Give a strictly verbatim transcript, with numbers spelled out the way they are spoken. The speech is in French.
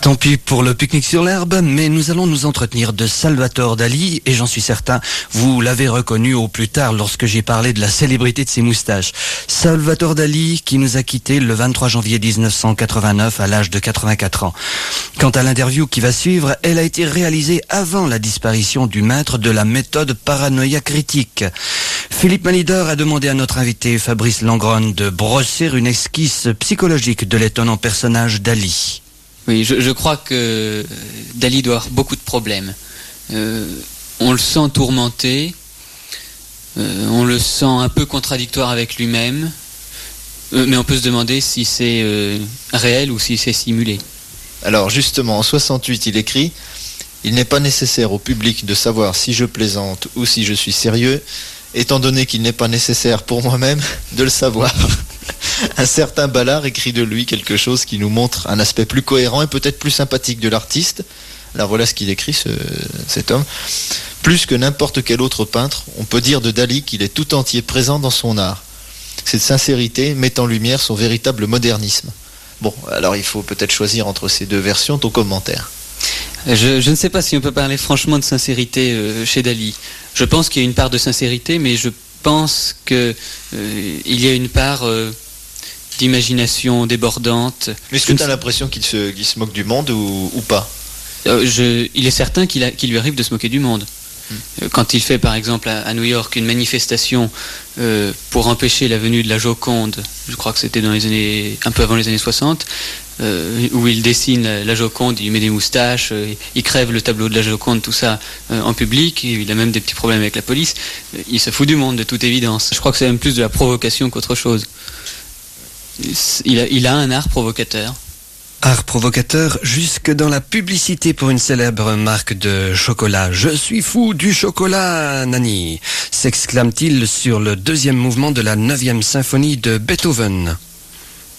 Tant pis pour le pique-nique sur l'herbe, mais nous allons nous entretenir de Salvatore Dali, et j'en suis certain, vous l'avez reconnu au plus tard lorsque j'ai parlé de la célébrité de ses moustaches. Salvatore Dali qui nous a quittés le vingt-trois janvier mille neuf cent quatre-vingt-neuf à l'âge de quatre-vingt-quatre ans. Quant à l'interview qui va suivre, elle a été réalisée avant la disparition du maître de la méthode paranoïa critique. Philippe Malidor a demandé à notre invité Fabrice Langron de brosser une esquisse psychologique de l'étonnant personnage Dali. Oui, je, je crois que Dali doit avoir beaucoup de problèmes. Euh, on le sent tourmenté, euh, on le sent un peu contradictoire avec lui-même, euh, mais on peut se demander si c'est euh, réel ou si c'est simulé. Alors justement, en soixante-huit, il écrit « Il n'est pas nécessaire au public de savoir si je plaisante ou si je suis sérieux, étant donné qu'il n'est pas nécessaire pour moi-même de le savoir. » Un certain Ballard écrit de lui quelque chose qui nous montre un aspect plus cohérent et peut-être plus sympathique de l'artiste. Alors voilà ce qu'il écrit, ce, cet homme. Plus que n'importe quel autre peintre, on peut dire de Dali qu'il est tout entier présent dans son art. Cette sincérité met en lumière son véritable modernisme. Bon, alors il faut peut-être choisir entre ces deux versions. Ton commentaire. Je, je ne sais pas si on peut parler franchement de sincérité euh, chez Dali. Je pense qu'il y a une part de sincérité, mais je pense qu'il euh, y a une part... Euh, d'imagination débordante. Mais est-ce que tu as l'impression qu'il se, qu'il se moque du monde ou, ou pas euh, je, Il est certain qu'il, a, qu'il lui arrive de se moquer du monde. Hmm. Euh, quand il fait par exemple à, à New York une manifestation euh, pour empêcher la venue de la Joconde, je crois que c'était dans les années, un peu avant les années soixante, euh, où il dessine la, la Joconde, il met des moustaches, euh, il crève le tableau de la Joconde, tout ça euh, en public, et il a même des petits problèmes avec la police, euh, il se fout du monde de toute évidence. Je crois que c'est même plus de la provocation qu'autre chose. Il a, il a un art provocateur. Art provocateur jusque dans la publicité pour une célèbre marque de chocolat. « Je suis fou du chocolat, Nani !» s'exclame-t-il sur le deuxième mouvement de la neuvième symphonie de Beethoven.